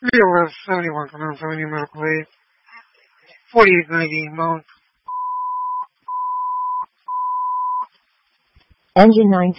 BOS 71 Command 70 Medical Aid, 4890 Mount. Engine 9